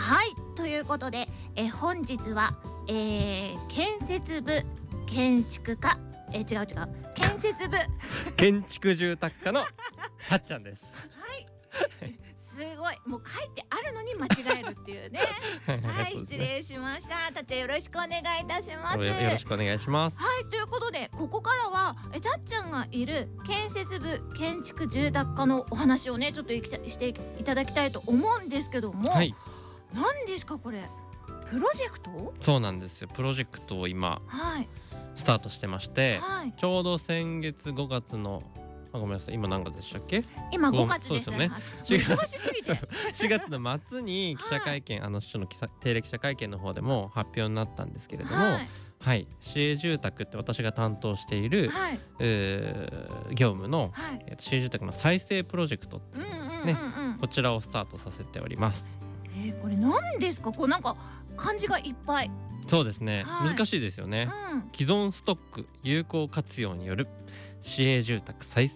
はい、ということで、本日は、建設部建築家建設部建築住宅課のたっちゃんです。 はいすごい、もう書いてあるのに間違えるっていうねはい、失礼しました。たっちゃんよろしくお願いいたします。 よろしくお願いします。 はい、ということでここからはたっちゃんがいる建設部建築住宅課のお話をねちょっとしていただきたいと思うんですけども、 はい、 何ですかこれ、プロジェクト？ そうなんですよ。プロジェクトを今、 はい、 スタートしてまして、 はい、 ちょうど先月5月のごめんなさい、今何月でしたっけ？ 今5月です。 そうですよね。 忙しすぎて 4月の末に記者会見、市長の定例記者会見の方でも発表になったんですけれども、はい、市営住宅って私が担当している、 はい、 業務の、 はい、 市営住宅の再生プロジェクトっていうのですね、こちらをスタートさせております。 これ何ですか？こうなんか漢字がいっぱい。 そうですね、 はい、 難しいですよね、 うん、 既存ストック有効活用による市営住宅再